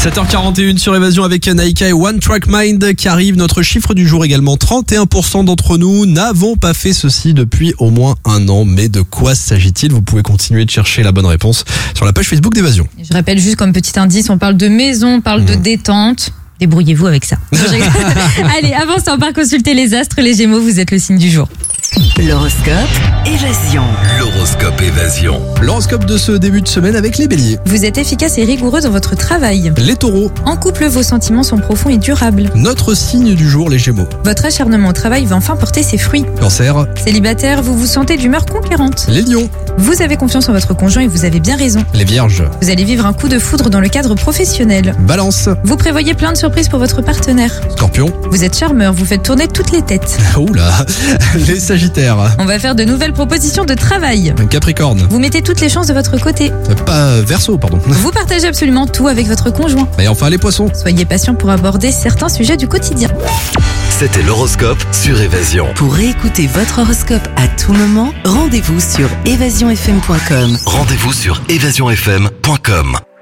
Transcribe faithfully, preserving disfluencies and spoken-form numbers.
sept heures quarante et une sur Évasion avec Naika et One Track Mind qui arrive. Notre chiffre du jour également, trente et un pour cent d'entre nous n'avons pas fait ceci depuis au moins un an. Mais de quoi s'agit-il? Vous pouvez continuer de chercher la bonne réponse sur la page Facebook d'Évasion. Je rappelle juste comme petit indice, on parle de maison, on parle mmh. de détente. Débrouillez-vous avec ça. Allez, avant ça, on part consulter les astres. Les Gémeaux, vous êtes le signe du jour. L'horoscope Évasion. L'horoscope Évasion. L'horoscope de ce début de semaine avec les Béliers. Vous êtes efficace et rigoureux dans votre travail. Les Taureaux. En couple, vos sentiments sont profonds et durables. Notre signe du jour, les Gémeaux. Votre acharnement au travail va enfin porter ses fruits. Cancer. Célibataire, vous vous sentez d'humeur conquérante. Les Lions. Vous avez confiance en votre conjoint et vous avez bien raison. Les Vierges. Vous allez vivre un coup de foudre dans le cadre professionnel. Balance. Vous prévoyez plein de surprises pour votre partenaire. Scorpion. Vous êtes charmeur, vous faites tourner toutes les têtes. Oula. Les Sagittaires. On va faire de nouvelles propositions de travail. Capricorne. Vous mettez toutes les chances de votre côté. Pas Verseau, pardon. Vous partagez absolument tout avec votre conjoint. Et enfin les Poissons. Soyez patient pour aborder certains sujets du quotidien. C'était l'horoscope sur Évasion. Pour réécouter votre horoscope à tout moment, rendez-vous sur évasion f m point com. Rendez-vous sur évasion f m point com.